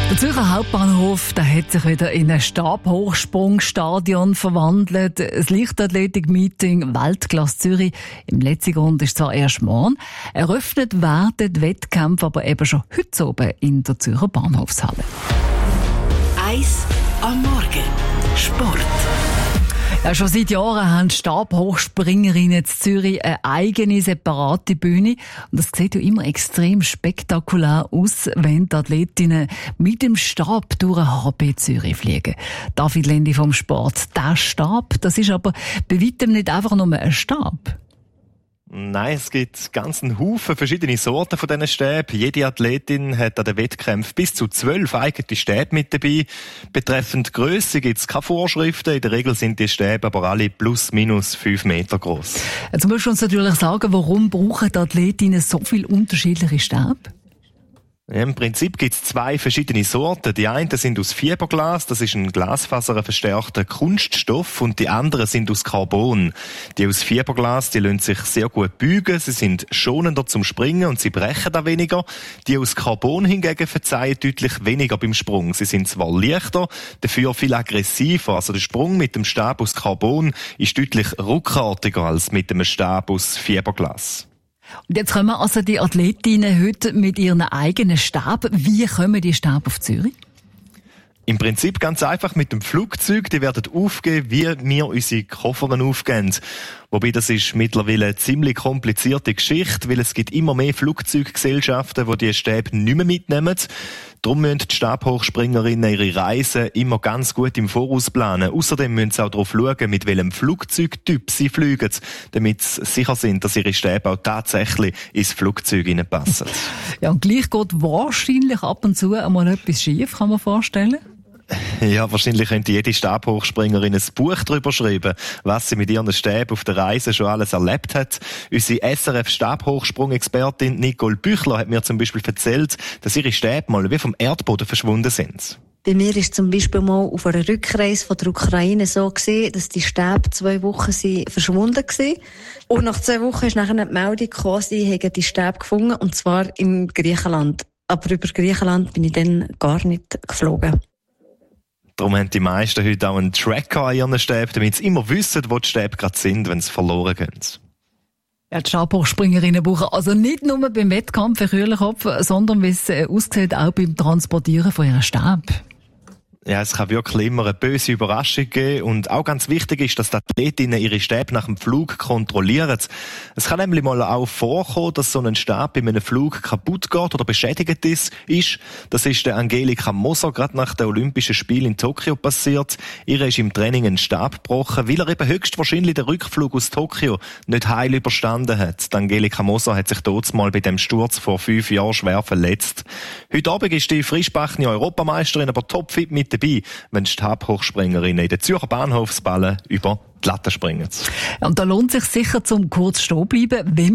Der Zürcher Hauptbahnhof, der hat sich wieder in ein Stabhochsprungstadion verwandelt. Das Leichtathletik-Meeting Weltklasse Zürich im letzten Grund ist zwar erst morgen. Eröffnet werden die Wettkämpfe aber eben schon heute oben in der Zürcher Bahnhofshalle. 1 am Morgen. Sport. Ja, schon seit Jahren haben Stabhochspringerinnen in Zürich eine eigene, separate Bühne. Und das sieht ja immer extrem spektakulär aus, wenn die Athletinnen mit dem Stab durch den HB Zürich fliegen. David Lendi vom Sport. Der Stab, das ist aber bei weitem nicht einfach nur ein Stab. Nein, es gibt ganzen Haufen verschiedene Sorten von diesen Stäben. Jede Athletin hat an den Wettkämpfen bis zu 12 eigene Stäbe mit dabei. Betreffend Grösse gibt es keine Vorschriften. In der Regel sind die Stäbe aber alle plus minus 5 Meter groß. Jetzt musst du uns natürlich sagen, warum brauchen die Athletinnen so viele unterschiedliche Stäbe? Ja, im Prinzip gibt es 2 verschiedene Sorten. Die einen sind aus Fiberglas, das ist ein glasfaserverstärkter Kunststoff, und die anderen sind aus Carbon. Die aus Fiberglas, die lassen sich sehr gut beugen, sie sind schonender zum Springen und sie brechen da weniger. Die aus Carbon hingegen verzeihen deutlich weniger beim Sprung. Sie sind zwar leichter, dafür viel aggressiver. Also der Sprung mit dem Stab aus Carbon ist deutlich ruckartiger als mit dem Stab aus Fiberglas. Und jetzt kommen also die Athletinnen heute mit ihren eigenen Stäben. Wie kommen die Stäbe auf Zürich? Im Prinzip ganz einfach mit dem Flugzeug. Die werden aufgeben, wie wir unsere Koffer aufgeben. Wobei das ist mittlerweile eine ziemlich komplizierte Geschichte, weil es gibt immer mehr Flugzeuggesellschaften, die die Stäbe nicht mehr mitnehmen. Darum müssen die Stabhochspringerinnen ihre Reisen immer ganz gut im Voraus planen. Außerdem müssen sie auch darauf schauen, mit welchem Flugzeugtyp sie fliegen, damit sie sicher sind, dass ihre Stäbe auch tatsächlich ins Flugzeug passen. Ja, und gleich geht wahrscheinlich ab und zu einmal etwas schief, kann man vorstellen. Ja, wahrscheinlich könnte jede Stabhochspringerin ein Buch darüber schreiben, was sie mit ihren Stäben auf der Reise schon alles erlebt hat. Unsere SRF-Stabhochsprung-Expertin Nicole Büchler hat mir zum Beispiel erzählt, dass ihre Stäbe mal wie vom Erdboden verschwunden sind. Bei mir ist zum Beispiel mal auf einer Rückreise von der Ukraine so gewesen, dass die Stäbe 2 Wochen verschwunden waren. Und nach 2 Wochen ist nachher die Meldung gekommen, sie hätten die Stäbe gefunden, und zwar in Griechenland. Aber über Griechenland bin ich dann gar nicht geflogen. Darum haben die meisten heute auch einen Tracker an ihren Stäben, damit sie immer wissen, wo die Stäbe gerade sind, wenn sie verloren gehen. Ja, die Stabhochspringerinnen brauchen also nicht nur beim Wettkampf einen kühlen Kopf, sondern wie es aussieht, auch beim Transportieren von ihren Stäben. Ja, es kann wirklich immer eine böse Überraschung geben, und auch ganz wichtig ist, dass die Athletinnen ihre Stäbe nach dem Flug kontrollieren. Es kann nämlich mal auch vorkommen, dass so ein Stab bei einem Flug kaputt geht oder beschädigt ist. Das ist der Angelika Moser gerade nach den Olympischen Spielen in Tokio passiert. Ihr ist im Training ein Stab gebrochen, weil er eben höchstwahrscheinlich den Rückflug aus Tokio nicht heil überstanden hat. Die Angelika Moser hat sich dort mal bei dem Sturz vor 5 Jahren schwer verletzt. Heute Abend ist die frischbackene Europameisterin aber topfit mit dabei, wenn die Stabhochspringerinnen in den Zürcher Bahnhofsballen über die Latte springen. Und da lohnt es sich sicher, zum kurz stehen bleiben, wenn